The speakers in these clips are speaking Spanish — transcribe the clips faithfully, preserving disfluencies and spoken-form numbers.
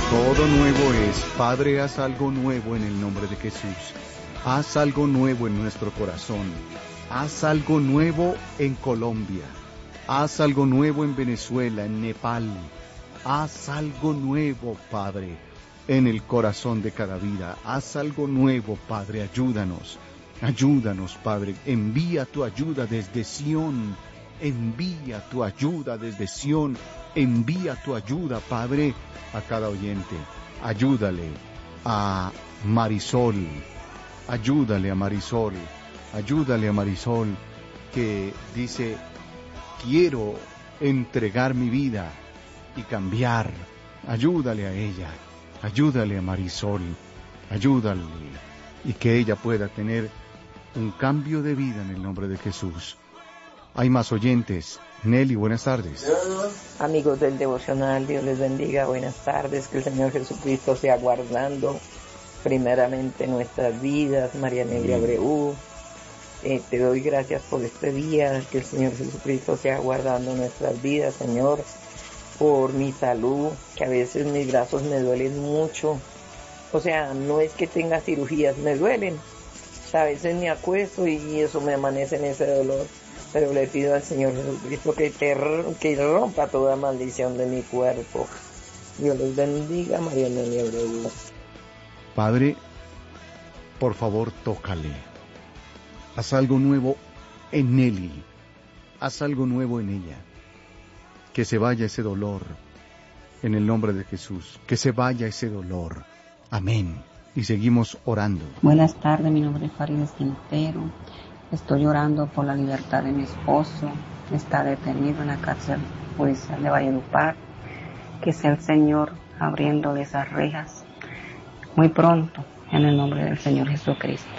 Todo nuevo es. Padre, haz algo nuevo en el nombre de Jesús. Haz algo nuevo en nuestro corazón. Haz algo nuevo en Colombia. Haz algo nuevo en Venezuela, en Nepal. Haz algo nuevo, Padre, en el corazón de cada vida. Haz algo nuevo, Padre. Ayúdanos. Ayúdanos, Padre. Envía tu ayuda desde Sión. Envía tu ayuda desde Sión. Envía tu ayuda, Padre, a cada oyente. Ayúdale a Marisol. Ayúdale a Marisol. Ayúdale a Marisol que dice, quiero entregar mi vida y cambiar. Ayúdale a ella. Ayúdale a Marisol. Ayúdale y que ella pueda tener un cambio de vida en el nombre de Jesús. Hay más oyentes. Nelly, buenas tardes. Amigos del devocional, Dios les bendiga, buenas tardes, que el Señor Jesucristo sea guardando primeramente nuestras vidas. María Nelly Abreu, eh, te doy gracias por este día, que el Señor Jesucristo sea guardando nuestras vidas, Señor, por mi salud, que a veces mis brazos me duelen mucho, o sea, no es que tenga cirugías, me duelen, o sea, a veces me acuesto y eso me amanece en ese dolor. Pero le pido al Señor Jesucristo que, te, que rompa toda maldición de mi cuerpo. Dios les bendiga, María Nelly Abreu. Padre, por favor, tócale. Haz algo nuevo en Nelly. Haz algo nuevo en ella. Que se vaya ese dolor. En el nombre de Jesús. Que se vaya ese dolor. Amén. Y seguimos orando. Buenas tardes, mi nombre es Farideh Quintero. Estoy orando por la libertad de mi esposo, que está detenido en la cárcel judicial de Valledupar. Que sea el Señor abriéndole esas rejas muy pronto, en el nombre del Señor Jesucristo.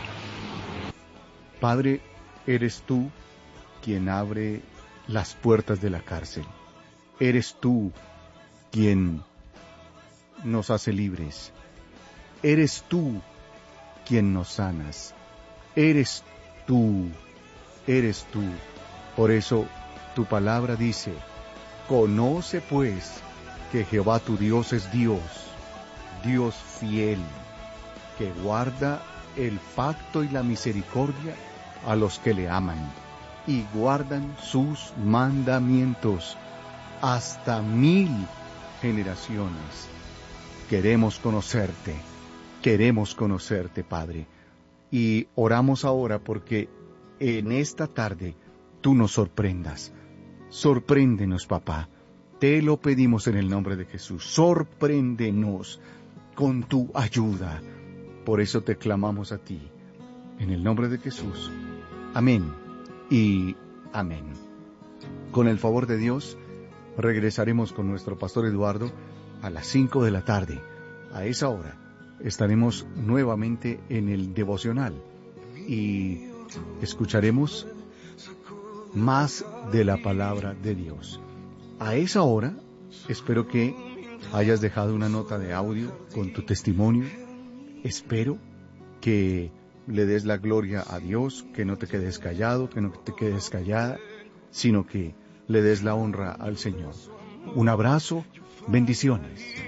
Padre, eres tú quien abre las puertas de la cárcel. Eres tú quien nos hace libres. Eres tú quien nos sanas. Eres tú. Tú, eres tú. Por eso tu palabra dice, conoce pues que Jehová tu Dios es Dios, Dios fiel, que guarda el pacto y la misericordia a los que le aman y guardan sus mandamientos hasta mil generaciones. Queremos conocerte, queremos conocerte, Padre. Y oramos ahora porque en esta tarde tú nos sorprendas. Sorpréndenos, papá. Te lo pedimos en el nombre de Jesús. Sorpréndenos con tu ayuda. Por eso te clamamos a ti. En el nombre de Jesús. Amén y amén. Con el favor de Dios, regresaremos con nuestro pastor Eduardo a las cinco de la tarde. A esa hora estaremos nuevamente en el devocional y escucharemos más de la palabra de Dios. A esa hora, espero que hayas dejado una nota de audio con tu testimonio. Espero que le des la gloria a Dios, que no te quedes callado, que no te quedes callada, sino que le des la honra al Señor. Un abrazo, bendiciones.